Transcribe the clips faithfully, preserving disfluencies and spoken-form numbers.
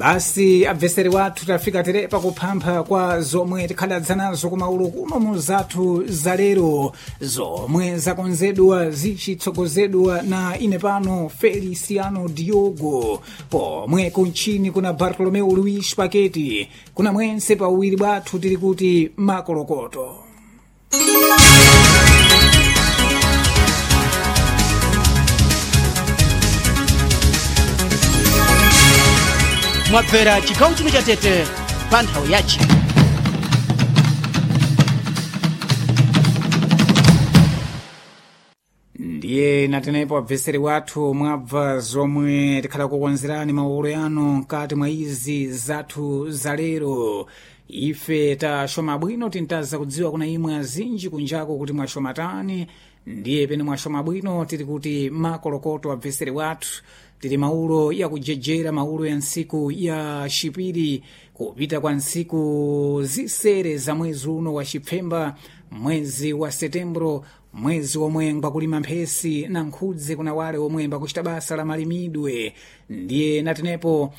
basi abveseri wathu tafika terepa kuphampha kwa zomwe tikhadadza nazo kumaulu kuno mu zathu zalero zomwe zakonzedwa zichitsogozedwa na ine pano Feliciano Diogo, pomwe kunchini kuna Bartolomeu Luis Paketi, kuna mwense pawiri bwathu tili kuti makolokoto. mwabvera chikhawu chino cha tete pa nthawi yachi. ndiye natenepo abveseri wathu mwabva zomwe tikhala kukonzerani maulu yanu mkati mwa izi zathu zalero. ife tashoma bwino tintaza kudziwa kuna imwe azinji kunjako kuti mwashoma tani, ndiye pene mwashoma bwino tili kuti makolokoto abveseri wathu tili maulo ya kujejera, maulo ya nsiku ya shipiri kupita kwa nsiku zisere za mwezi uno wa Chipfemba, mwezi wa Setembro, mwezi omwe ngwakulima mphesi na nkhudze kuna wale omwe mbakuchita basa la malimidwe. ndiye natenepo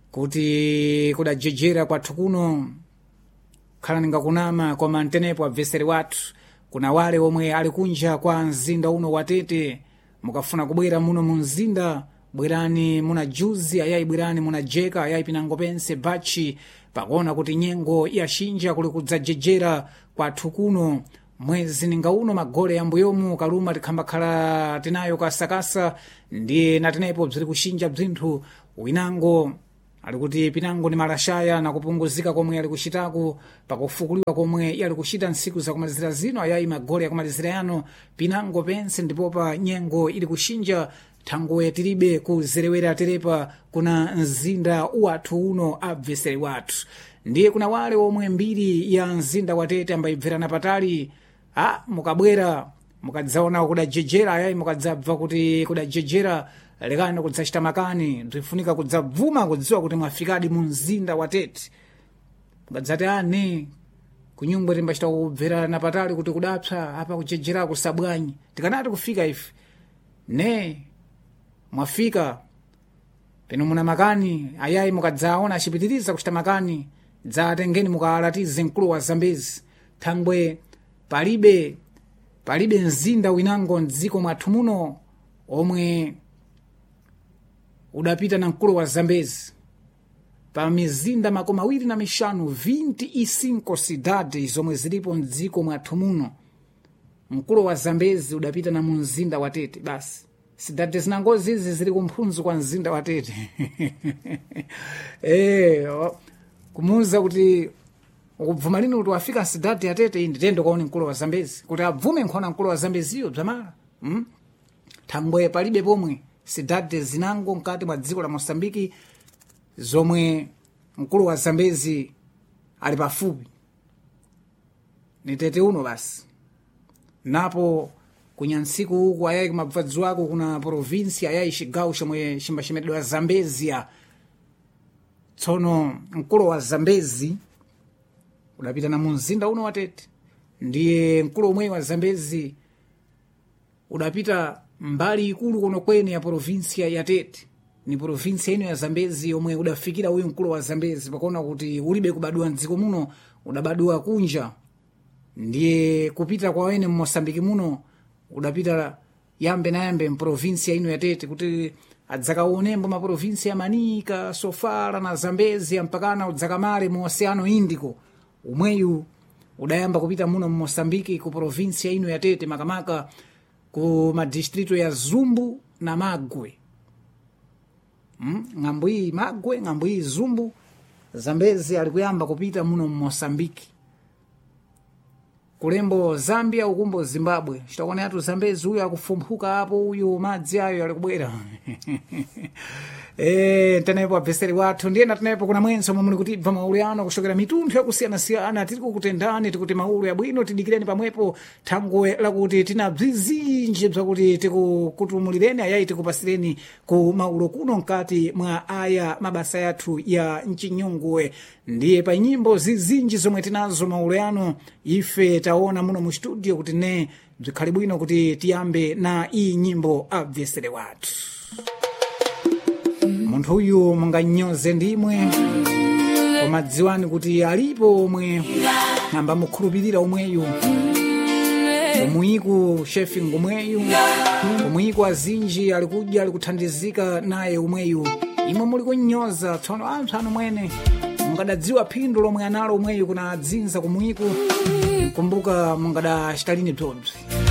kuti kudajejera kwathu kuno khala ningakunama koma ntenepo abveseri wathu kuna wale omwe ali kunja kwa mzinda uno wa Tete, mukafuna kubwera muno mu mzinda bwerani muna juzi, ayayi bwerani muna jeka, ayayi pinango pense bachi, pakona kuti nyengo yashinja kuli kudzajejera kwathu kuno. mwezi ninga uno magole yambuyomu kaluma tikhambakhala tinayo kasakasa, ndiye natenepo bziri kushinja bzinthu winango ali kuti pinango ni malashaya na kupunguzika komwe ali kuchitaku pakufukuliwa komwe yali kuchita nsiku za kumalizira zino, ayayi magole ya kumalizira yano pinango pense ndipopa nyengo ili kushinja thangowe tilibe kuzerewera terepa kuna mzinda wathu uno abveseri wathu. ndiye kuna wale omwe mbiri ya mzinda wa Tete ambayibverana patali, ah mukabwera mukadzaona kudajejera, ayayi mukadzabva kuti kudajejera lekani kudzachita makani, ndifunika kudzabvuma kudziwa kuti mwafikadi mu mzinda wa Tete. mukadzati ani kunyungwe timbachita kubverana patali kuti kudapsa apa kujejera kusabwanyi, tikanati kufika ife ne mwafika peno muna makani, ayayi mukadzaona achipitiriza kuchita makani dzatengeni mukalatize mkulu wa Zambezi. thangwe palibe palibe mzinda winango mdziko mwathu muno omwe udapita na mkulu wa Zambezi. pa mizinda makumi awiri na mishanu vinte e cinco cidades zomwe zilipo mdziko mwathu muno, mkulu wa Zambezi udapita na mzinda wa Tete. basi sidade zinangozi izi zili kumphunzu kwa mzinda wa Tete. eh kumuza kuti ukubvuma lini kuti wafika sidade ya Tete, indi tendo kwaoni mkulu wa Zambezi kuti abvume nkhona mkulu wa Zambeziyo bzamala. mm? thangwe palibe pomwe sidade zinango mkati mwa dziko la Mosambiki zomwe mkulu wa Zambezi ali pafupi ni Tete uno. basi napo kunyansiku huku ayayi kumabvadzi wako kuna provinsi ayayi chigawo chomwe chimbachimedwa Zambezia. tsono mkulu wa Zambezi udapita na mumzinda uno wa Tete, ndiye mkulu omwe wa Zambezi udapita mbali ikulu kuno kwene ya provinsi ya Tete. ni provinsi ino ya Zambezi omwe udafikira uyu mkulu wa Zambezi pakona kuti ulibe kubadua mdziko muno, udabadua kunja. ndiye kupita kwa wene Mosambiki muno udapita yambe na yambe mprovinsi ino ya Tete kuti adzakaonembo maprovinsi ya Manika, Sofala na Zambezi mpakana udzakamale mu Oceano Indico. umweyu udayamba kupita muno mu Mosambiki ku provinsi ino ya Tete, makamaka ku madistrito ya Zumbu na Magwe. mm? ng'ambo iyi Magwe, ng'ambo iyi Zumbu. Zambezi alikuyamba kupita muno mu Mosambiki, kulembo Zambia, ukumbo Zimbabwe. chitakuona yatu Zambezi uyu akufumbuka hapo, uyu madzi ayo alikubwera. eh tenepo abveseri wathu ndiye natenepo kuna mwenso momwe kuti bva maulu yano kushokera mitunthu yakusiyana-siyana tiri kukutendani tikuti maulu yabwino tidikireni pamwepo thangwe lakuti tina bzizinji bzakuti tikukutumulireni ayayi tikupasireni ku maulu kuno mkati mwa aya mabasa yathu ya mchinyungwe. ndiye pa nyimbo zizinji zomwe tinazo maulu yano ife taona muno mu studio kuti ne bzikhali bwino kuti tiyambe na iyi nyimbo abveseri wathu. munthu uyu munganyoze ndimwe, koma dziwani kuti alipo omwe amba mukhulupirira omweyu, omwiku shefi ngomweyu, omwiku azinji ali kudya ali kuthandizika naye omweyu, imwe muli kunyoza. Tsono anthu anu mwene mungadadziwa phindu lomwe analo omweyu kuna adzinza kumwiku, kumbuka mungadachita lini bzobzi.